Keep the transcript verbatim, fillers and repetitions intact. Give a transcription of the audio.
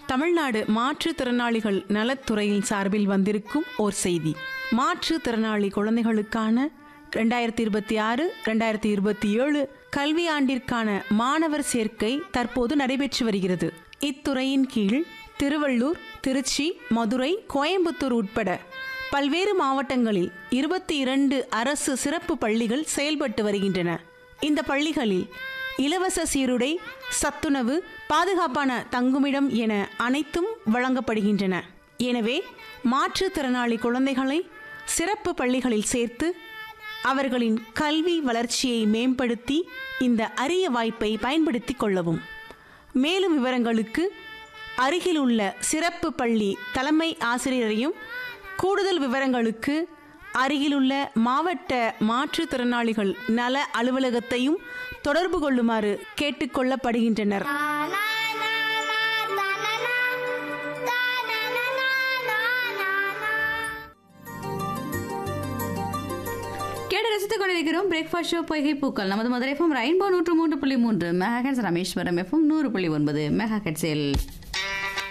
தமிழ்நாடு மாற்றுத்திறனாளிகள் நலத்துறையின் சார்பில் வந்திருக்கும் ஓர் செய்தி. மாற்றுத்திறனாளி குழந்தைகளுக்கான இரண்டாயிரத்தி இருபத்தி ஆறு இரண்டாயிரத்தி இருபத்தி ஏழு கல்வியாண்டிற்கான மாணவர் சேர்க்கை தற்போது நடைபெற்று வருகிறது. இத்துறையின் கீழ் திருவள்ளூர், திருச்சி, மதுரை, கோயம்புத்தூர் உட்பட பல்வேறு மாவட்டங்களில் இருபத்தி இரண்டு அரசு சிறப்பு பள்ளிகள் செயல்பட்டு வருகின்றன. இந்த பள்ளிகளில் இலவச சீருடை, சத்துணவு, பாதுகாப்பான தங்குமிடம் என அனைத்தும் வழங்கப்படுகின்றன. எனவே மாற்றுத்திறனாளி குழந்தைகளை சிறப்பு பள்ளிகளில் சேர்த்து அவர்களின் கல்வி வளர்ச்சியை மேம்படுத்தி இந்த அரிய வாய்ப்பை பயன்படுத்திக் கொள்ளவும். மேலும் விவரங்களுக்கு அருகில் உள்ள சிறப்பு பள்ளி தலைமை ஆசிரியரையும், கூடுதல் விவரங்களுக்கு அருகிலுள்ள மாவட்ட மாற்றுத்திறனாளிகள் நல அலுவலகத்தையும் தொடர்பு கொள்ளுமாறு கேட்டுக்கொள்ளப்படுகின்றனர். கேட்டு ரசித்துக் கொண்டிருக்கிறோம் பிரேக்ஃபாஸ்ட் ஷோ பொய்கை பூக்கள். நமது மதுரை எஃப்எம் ரெயின்போ நூற்று மூன்று புள்ளி மூன்று மெகா ஹெட்ஸ், ராமேஸ்வரம் எஃப்எம் நூறு புள்ளி ஒன்பது மெகா ஹெட்ஸில்